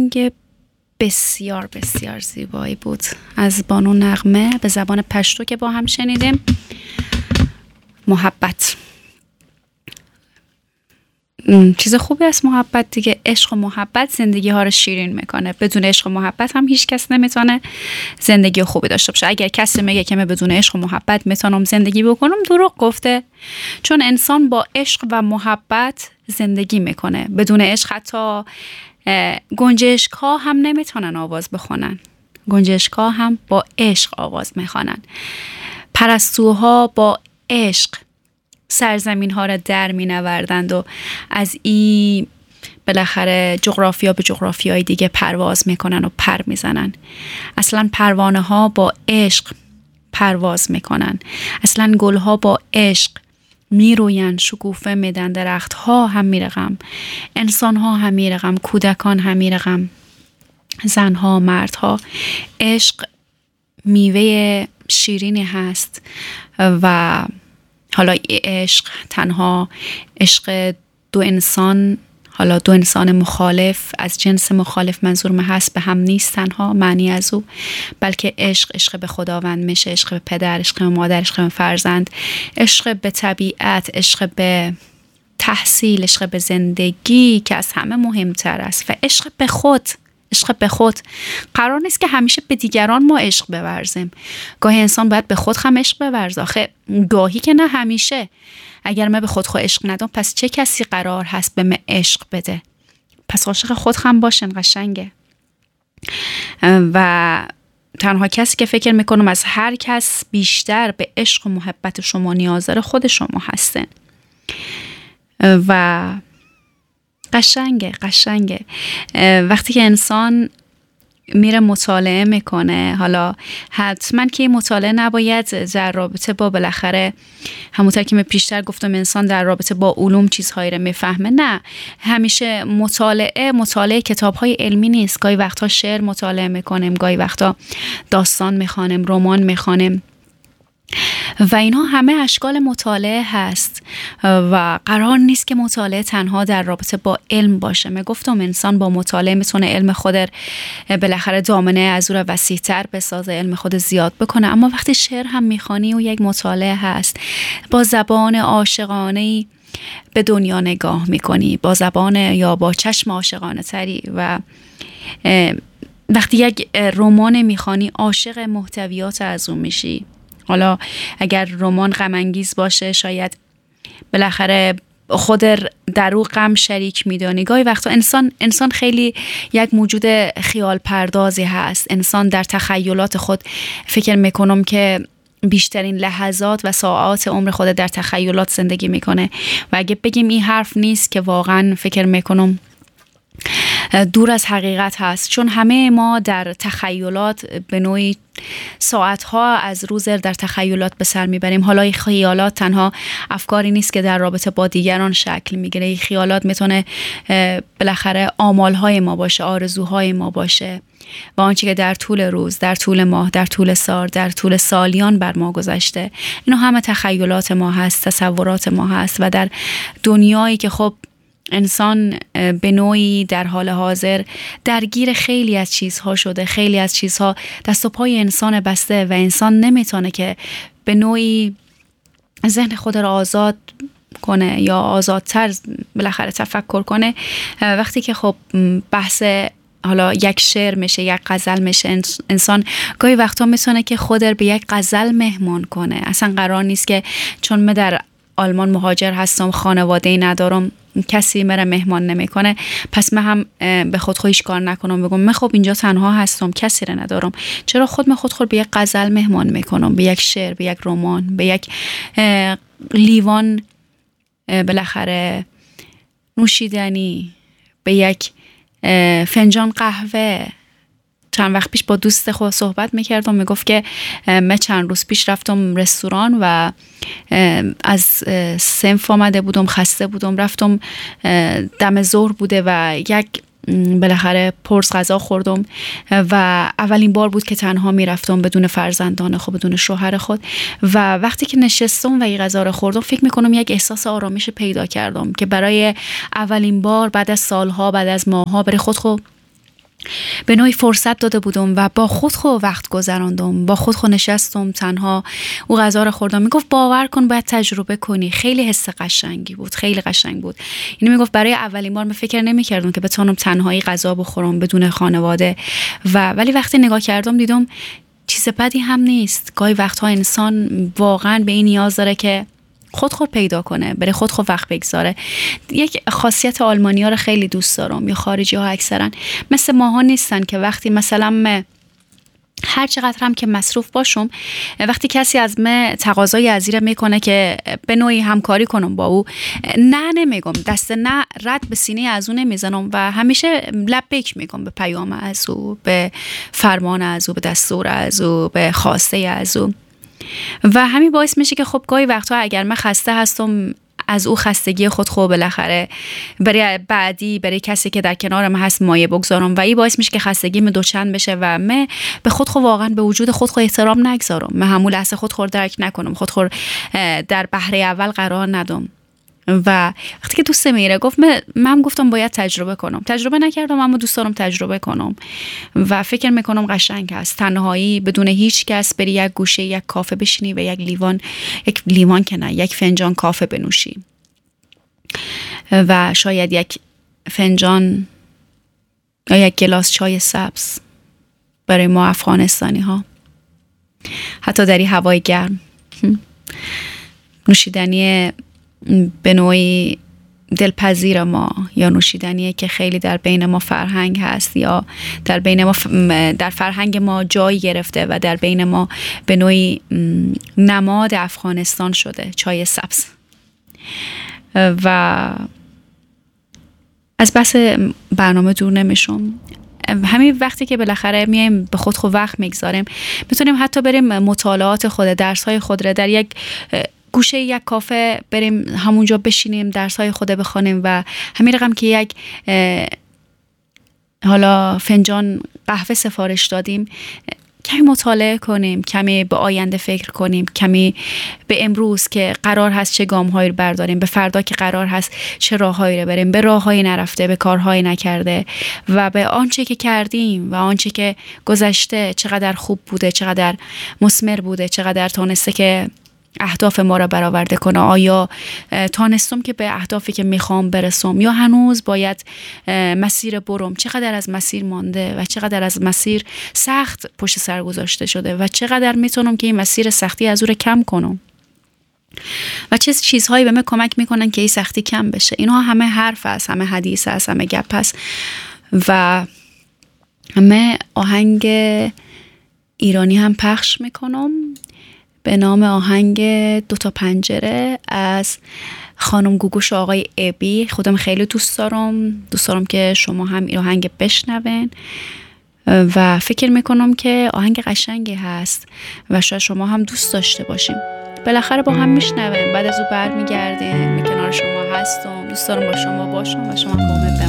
آهنگ بسیار بسیار زیبایی بود از بانو نغمه به زبان پشتو که با هم شنیدیم. محبت چیز خوبی است، محبت دیگه. عشق و محبت زندگی ها رو شیرین میکنه. بدون عشق و محبت هم هیچ کس نمیتونه زندگی خوبی داشته باشه. اگر کسی میگه که من بدون عشق و محبت میتونم زندگی بکنم، دروغ گفته. چون انسان با عشق و محبت زندگی میکنه. بدون عشق حتی گنجشک‌ها هم نمیتونن آواز بخونن. گنجشک‌ها هم با عشق آواز میخوانن. پرستوها با عشق سرزمین ها را در می نوردند و از این بالاخره جغرافیا به جغرافیای دیگه پرواز میکنن و پر میزنن. اصلا پروانه ها با عشق پرواز میکنن. اصلا گل ها با عشق میروین، شکوفه میدن، درخت ها هم میرقم، انسان ها هم میرقم، کودکان هم میرقم، زن ها، مرد ها. عشق میوه شیرینی هست و حالا عشق تنها عشق دو انسان، حالا دو انسان مخالف از جنس مخالف منظورم هست، به هم نیست تنها معنی از او، بلکه عشق به خداوند میشه، عشق به پدر، عشق به مادر، عشق به فرزند، عشق به طبیعت، عشق به تحصیل، عشق به زندگی که از همه مهمتر است، و عشق به خود. عشق به خود. قرار نیست که همیشه به دیگران ما عشق بورزیم. گاهی انسان باید به خود هم عشق بورزه. آخه گاهی که نه همیشه. اگر من به خود عشق ندم، پس چه کسی قرار هست به من عشق بده؟ پس عاشق خود هم باشن، قشنگه. و تنها کسی که فکر میکنم از هر کس بیشتر به عشق و محبت شما نیاز داره خود شما هستن. و قشنگه وقتی که انسان میره مطالعه میکنه. حالا حتما که مطالعه نباید در رابطه با بالاخره همونطور که من پیشتر گفتم انسان در رابطه با علوم چیزهایی رو میفهمه. نه، همیشه مطالعه کتاب‌های علمی نیست. گاهی وقتا شعر مطالعه میکنیم، گاهی وقتا داستان میخوانیم، رمان میخوانیم و اینها همه اشکال مطالعه هست و قرار نیست که مطالعه تنها در رابطه با علم باشه. من گفتم انسان با مطالعه میتونه علم خود بالاخره دامنه از او را وسیع‌تر بسازه، علم خود زیاد بکنه. اما وقتی شعر هم میخوانی و یک مطالعه هست، با زبان عاشقانه‌ای به دنیا نگاه میکنی، با زبان یا با چشم عاشقانه تری. و وقتی یک رمان میخوانی عاشق محتویات از اون میشی. حالا اگر رمان غم انگیز باشه شاید بالاخره خود در او غم شریک میدانی. گاهی وقتا انسان خیلی یک موجود خیال پردازی هست. انسان در تخیلات خود فکر میکنم که بیشترین لحظات و ساعات عمر خود در تخیلات زندگی میکنه و اگه بگیم این حرف نیست که واقعا فکر میکنم دور از حقیقت هست. چون همه ما در تخیلات به نوعی ساعتها از روز در تخیلات به سر میبریم. حالا این خیالات تنها افکاری نیست که در رابطه با دیگران شکل میگیره. این خیالات میتونه بالاخره آمالهای ما باشه، آرزوهای ما باشه و آنچه که در طول روز، در طول ماه، در طول سال، در طول سالیان بر ما گذشته، اینا همه تخیلات ما هست، تصورات ما هست. و در دنیایی که خب انسان به نوعی در حال حاضر درگیر خیلی از چیزها شده، خیلی از چیزها دست و پای انسان بسته و انسان نمیتونه که به نوعی ذهن خود را آزاد کنه یا آزادتر بالاخره تفکر کنه. وقتی که خب بحث حالا یک شعر میشه، یک غزل میشه، انسان گاهی وقتا میتونه که خود را به یک غزل مهمان کنه. اصلا قرار نیست که چون من در آلمان مهاجر هستم، خانواده‌ای ندارم، کسی مرا مهمان نمیکنه، پس من هم به خود هیچ کار نکنم، بگم من خب اینجا تنها هستم، کسی را ندارم، چرا خود به یک غزل مهمان میکنم، به یک شعر، به یک رمان، به یک لیوان بالاخره نوشیدنی، به یک فنجان قهوه. چند وقت پیش با دوست خود صحبت میکردم، میگفت که من چند روز پیش رفتم رستوران و از صنف آمده بودم، خسته بودم، رفتم دم ظهر بوده و یک بالاخره پرس غذا خوردم و اولین بار بود که تنها میرفتم بدون فرزندان خود، بدون شوهر خود. و وقتی که نشستم و این غذا رو خوردم فکر میکنم یک احساس آرامش پیدا کردم که برای اولین بار بعد از سالها، بعد از ماهها برای خود به نوعی فرصت داده بودم و با خود وقت گذراندم، با خود نشستم تنها او غذا رو خوردم. میگفت باور کن باید تجربه کنی. خیلی حس قشنگی بود، خیلی قشنگ بود. اینو میگفت برای اولین بار من فکر نمی‌کردم که بتونم تنهایی غذا بخورم بدون خانواده ولی وقتی نگاه کردم دیدم چیز بدی هم نیست. گاهی وقتها انسان واقعا به این نیاز داره که خود پیدا کنه، بره خود وقت بگذاره. یک خاصیت آلمانی‌ها رو خیلی دوست دارم، یا خارجی‌ها اکثرا مثل ماها نیستن که وقتی مثلا هر چقدر هم که مصروف باشم، وقتی کسی از من تقاضای عزیره میکنه که به نوعی همکاری کنم با او، نه نمیگم، دست نه رد به سینه از او نمیزنم و همیشه لبیک میگم به پیام از او، به فرمان از او، به دستور از او، به خواسته از او. و همین باعث میشه که خب گاهی وقتا اگر من خسته هستم از او خستگی خود بالاخره برای بعدی، برای کسی که در کنارم هست مایه بگذارم و این باعث میشه که خستگی من دوچند بشه و من به خود واقعا به وجود خود احترام نگذارم، من همون لحظه خود درک نکنم، خود در بهره اول قرار ندم. و وقتی که دوست میره گفت من گفتم باید تجربه کنم، تجربه نکردم اما دوست دارم تجربه کنم و فکر میکنم قشنگ است تنهایی بدون هیچ کس بری یک گوشه یک کافه بشینی و یک لیوان که نه، یک فنجان کافه بنوشی و شاید یک فنجان یا یک گلاس چای سبز. برای ما افغانستانی ها حتی در این هوای گرم نوشیدنی به نوعی دلپذیر ما، یا نوشیدنیه که خیلی در بین ما فرهنگ هست، یا در بین ما در فرهنگ ما جای گرفته و در بین ما به نوعی نماد افغانستان شده، چای سبز. و از بس برنامه دور نمیشم. همین وقتی که بالاخره میایم به خود وقت میگذاریم، میتونیم حتی بریم مطالعات خود، درس‌های خود را در یک گوشه یک کافه بریم همونجا بشینیم درس‌های خود بخونیم و همین رقم که یک حالا فنجان قهوه سفارش دادیم، کمی مطالعه کنیم، کمی به آینده فکر کنیم، کمی به امروز که قرار هست چه گام‌هایی رو برداریم، به فردا که قرار هست چه راه‌هایی رو بریم، به راه‌هایی نرفته، به کارهایی نکرده و به آنچه که کردیم و آنچه که گذشته چقدر خوب بوده، چقدر مثمر بوده، چقدر تونسته که اهداف ما را برآورده کنه. آیا تانستم که به اهدافی که میخوام برسم یا هنوز باید مسیر برم؟ چقدر از مسیر مانده و چقدر از مسیر سخت پشت سر گذاشته شده و چقدر میتونم که این مسیر سختی از او را کم کنم و چه چیزهایی به من کمک میکنن که این سختی کم بشه. اینها همه حرف است، همه حدیث است، همه گپ است. و همه آهنگ ایرانی هم پخش میکنم به نام آهنگ 2 تا پنجره از خانم گوگوش و آقای ابی. خودم خیلی دوست دارم که شما هم این آهنگ بشنوین و فکر میکنم که آهنگ قشنگی هست و شاید شما هم دوست داشته باشیم. بالاخره با هم میشنویم، بعد از او برمیگردیم، کنار شما هستم، دوست دارم با شما باشم و شما کامل